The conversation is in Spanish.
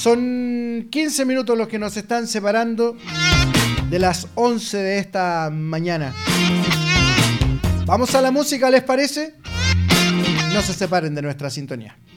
Son 15 minutos los que nos están separando de las 11 de esta mañana. Vamos a la música, ¿les parece? No se separen de nuestra sintonía.